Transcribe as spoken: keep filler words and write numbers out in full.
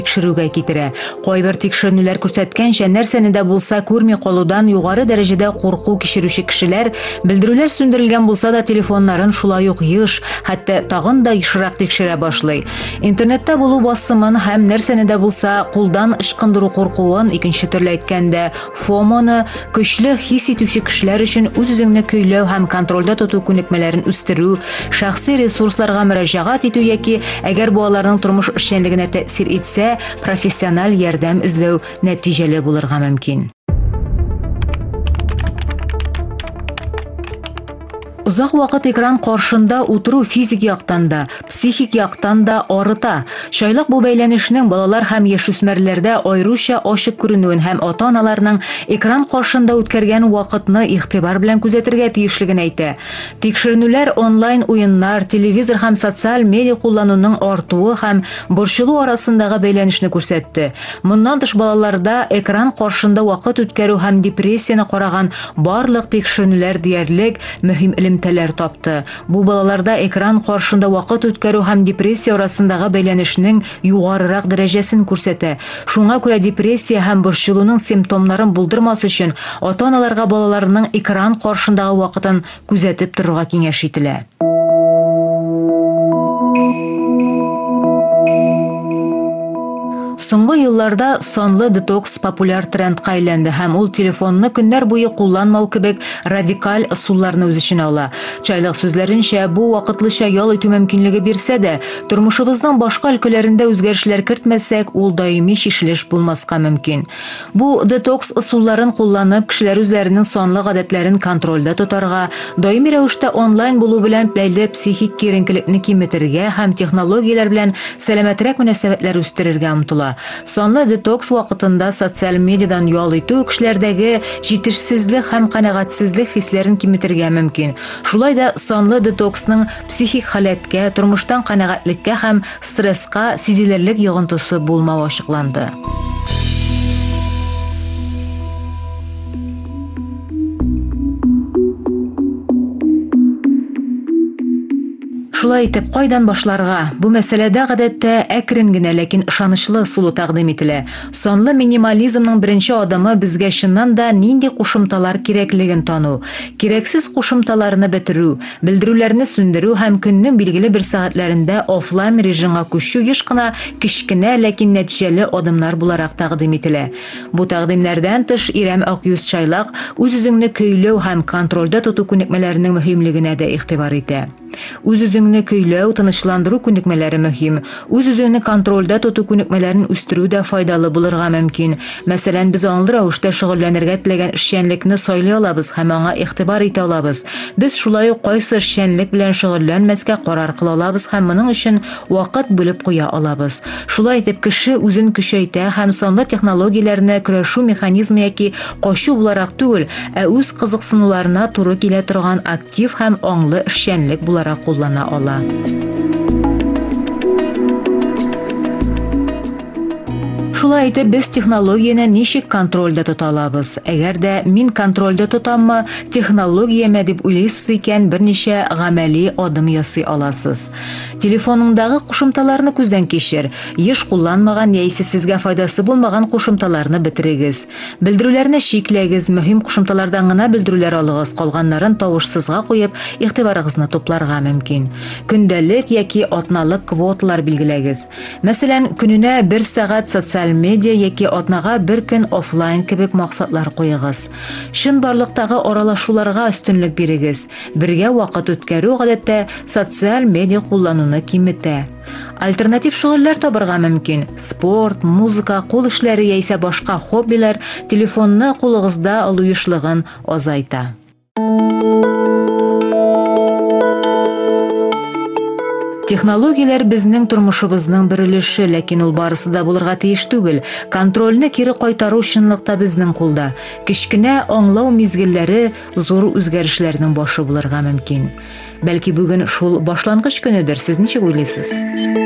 тикшерүүгә китерә. Кайбер тикшеренүләр күрсәткәнчә, нәрсәне дә булса күрми калудан югары дәрәҗәдә курку кичерүче кешеләр белдерүләр сүндерелгән булса да телефоннарын шулай ук еш, хәтта тагын да ешрак тикшерә башлый. Интернетта булу басымын һәм нәрсәне дә булса кулдан ычкындыру куркуын, икенче төрле әйткәндә, фомоны көчле хис итүче кешеләр өчен үз-үзеңне көйләү һәм контрольдә тоту күнекмәләрен үстерү, шәхси ресурсларга мөрәҗәгать итү яки әгәр бу аларның тормыш эшчәнлегенә тәэсир итсә, профессиональ ярдәм эзләү нәтиҗәле булырга мөмкин. Узак вакыт экран каршында утыру физик яктан да, психик яктан да арыта. Шайлык бу бәйләнешнең балалар һәм яшүсмерләрдә аеруча ачык күренүен һәм ата-аналарның экран каршында үткәргән вакытны игътибар белән күзәтергә тиешлеген әйтә. Тикшеренүләр онлайн уеннар, телевизор һәм социаль медиа куллануның артуы һәм борчылу арасындагы бәйләнешне күрсәтте. Моннан тыш балаларда экран каршында вакыт үткәрү һәм депрессияны караган барлык тикшеренүләр диярлек мөһим элемтәләр тапты. Бу балаларда экран каршында вакыт үткәрү һәм депрессия арасындагы бәйләнешнең югарырак дәрәҗәсен күрсәтә. Шуңа күрә депрессия һәм борчылуның симптомнарын булдырмас өчен ата-аналарга балаларының экран каршындагы вакытын күзәтеп торырга киңәш ителә. Соңгы елларда санлы детокс популяр трендка әйләнде һәм ул телефонны көннәр буе кулланмау кебек радикаль ысулларны үз иченә ала. Чайлык сүзләренчә, бу вакытлыча ял итү мөмкинлеге бирсә дә, тормышыбызның башка өлкәләрендә үзгәрешләр кертмәсәк, ул даими чишелеш булмаска мөмкин. Бу детокс ысулларын кулланып, кешеләр үзләренең санлы гадәтләрен контрольдә тотарга, даими рәвештә онлайн булу белән бәйле психик киеренкелекне киметергә һәм технологияләр белән сәламәтрәк мөнәсәбәтләр үстерергә омтыла. Санлы детокс вакытында социаль медиадан ял итү кешеләрдәге җитешсезлек һәм канәгатьсезлек хисләрен киметергә мөмкин. Шулай да санлы детоксның психик халәткә, тормыштан канәгатьлеккә һәм стресска сизелерлек йогынтысы булмавы ачыкланды. Шулай итеп, кайдан башларга? Бу мәсьәләдә гадәттә әкрен генә, ләкин ышанычлы сулу тәкъдим ителә. Санлы минимализмның беренче адымы безгә чыннан да нинди кушымталар кирәклеген тану, кирәксез кушымталарны бетерү, белдерүләрне сүндерү һәм көннең билгеле бер сәгатьләрендә офлайн режимга күчү еш кына кичкенә, ләкин нәтиҗәле адымнар буларак тәкъдим ителә. Бу тәкъдимнәрдән тыш Ирәм Акюз Чайлак үз-үзеңне көйләү һәм контрольдә тоту күнекмәләренең мөһимлегенә дә игътибар итә. Үз-үзеңне көйләү, тынычландыру күнекмәләре мөһим. Үз-үзеңне контрольдә тоту күнекмәләрен үстерү дә файдалы булырга мөмкин. Мәсәлән, без аңлы рәвештә шөгыльләнергә теләгән эшчәнлекне сайлый алабыз һәм аңа игътибар итә алабыз. Без шулай ук кайсы эшчәнлек белән шөгыльләнмәскә карар кыла алабыз һәм моның өчен вакыт бүлеп куя алабыз. Шулай итеп, кеше үзен көчәйтә һәм санлы технологияләрне көрәшү механизмы яки качу буларак түгел, ә үз кызыксынуларына туры килә торган актив һәм аңлы эшчәнлек буларак куллана ала. Шулай итеп, без технологияне ничек контрольдә тота алабыз? Әгәр дә мин контрольдә тотаммы, технологиямә дип уйлыйсыз икән, берничә гамәли адым ясый аласыз. Телефоныңдагы кушымталарны күздән кичер. Еш кулланмаган яисә сезгә файдасы булмаган кушымталарны бетерегез. Белдерүләрне чикләгез, мөһим кушымталардан гына белдерүләр алыгыз, калганнарын тавышсызга куеп, игътибарыгызны тупларга мөмкин. Көндәлек яки атналык квоталар билгеләгез. Мәсәлән, көненә бер сәгать социаль медиа яки атнага бер көн офлайн кебек максатлар куегыз. Шын барлыктагы аралашуларга өстенлек бирегез. Бергә вакыт үткәрү гадәттә социаль медиа куллануны киметә. Альтернатив шөгыльләр табырга мөмкин. Спорт, музыка, кул эшләре яисә башка хоббилар телефонны кулыгызда алу ешлыгын азайта. Технологияләр безнең тормышыбызның бер өлеше, ләкин ул барысы да булырга тиеш түгел. Контрольне кире кайтару чынлыкта безнең кулда. Кичкенә аңлау мизгелләре зур үзгәрешләрнең башы булырга мөмкин. Бәлки бүген шул башлангыч көнедер, сез ничек уйлыйсыз?